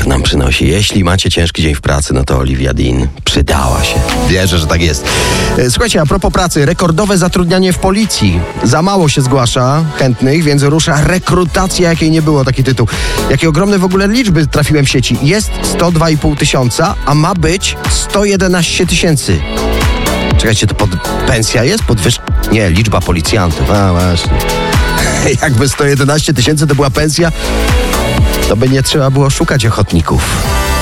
nam przynosi. Jeśli macie ciężki dzień w pracy, no to Olivia Dean przydała się. Wierzę, że tak jest. Słuchajcie, a propos pracy, rekordowe zatrudnianie w policji. Za mało się zgłasza chętnych, więc rusza rekrutacja, jakiej nie było, taki tytuł. Jakie ogromne w ogóle liczby trafiłem w sieci. Jest 102,5 tysiąca, a ma być 111 tysięcy. Czekajcie, to pensja jest? Nie, liczba policjantów. A właśnie. Jakby 111 tysięcy to była pensja, to by nie trzeba było szukać ochotników.